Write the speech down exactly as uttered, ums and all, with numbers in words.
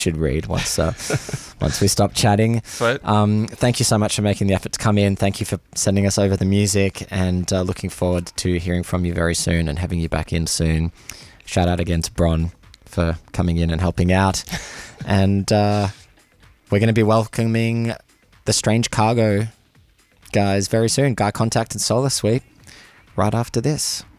should read once uh, once we stop chatting. Sweet. Um, thank you so much for making the effort to come in. Thank you for sending us over the music, and uh, looking forward to hearing from you very soon and having you back in soon. Shout out again to Bron for coming in and helping out. And uh, we're going to be welcoming the Strange Cargo guys very soon. Guy Contact and Solar Sweep right after this.